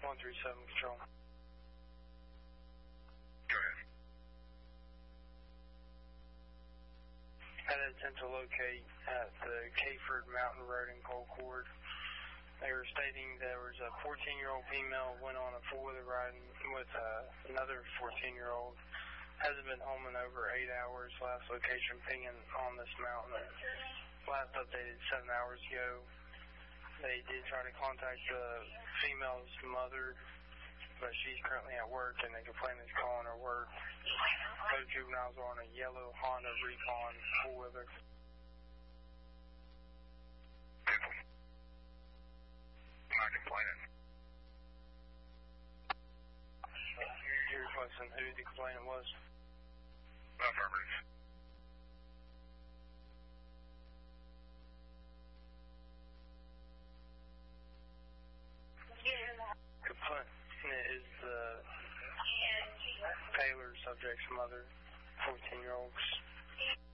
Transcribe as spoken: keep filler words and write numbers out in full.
one three seven Control. Go ahead. Had an attempt to locate at the Cayford Mountain Road in Colcord. They were stating there was a fourteen-year-old female went on a four-wheeler ride with uh, another fourteen-year-old. Hasn't been home in over eight hours. Last location pinging on this mountain. Last updated seven hours ago. They did try to contact the female's mother, but she's currently at work, and the complainant is calling her work. Both juveniles are on a yellow Honda Recon four-wheeler. Not complaining. You're requesting who the complainant was? Affirmative. Complainant is the Taylor subject's mother, fourteen-year-old.